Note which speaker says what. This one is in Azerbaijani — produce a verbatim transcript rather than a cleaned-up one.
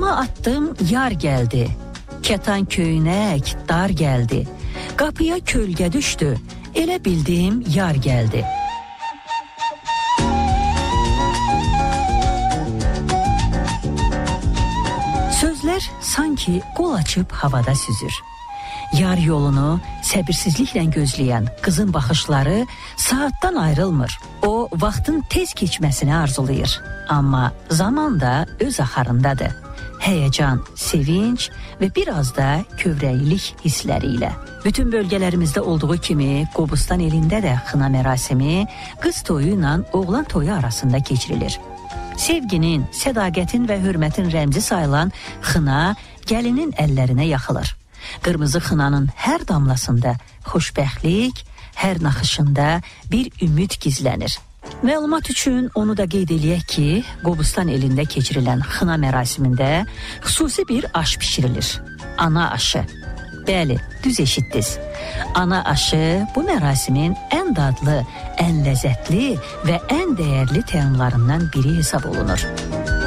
Speaker 1: Adımı attım, yar gəldi. Kətan köynək, dar gəldi. Qapıya kölgə düşdü. Elə bildim, yar gəldi. Sözlər sanki qol açıb havada süzür. Yar yolunu səbirsizliklə gözləyən qızın baxışları saatdan ayrılmır. O, vaxtın tez keçməsini arzulayır. Amma zaman da öz axarındadır. Həyəcan, sevinç və biraz da kövrəklik hissləri ilə. Bütün bölgələrimizdə olduğu kimi Qobustan elində də xına mərasimi qız toyu ilə oğlan toyu arasında keçirilir. Sevginin, sədaqətin və hörmətin rəmzi sayılan xına gəlinin əllərinə yaxılır. Qırmızı xınanın hər damlasında xoşbəxtlik, hər naxışında bir ümid gizlənir. Məlumat üçün onu da qeyd eləyək ki, Qobustan elində keçirilən xına mərasimində xüsusi bir aş bişirilir. Ana aşı. Bəli, düz eşitdiniz. Ana aşı bu mərasimin ən dadlı, ən ləzzətli və ən dəyərli təamlarından biri hesab olunur.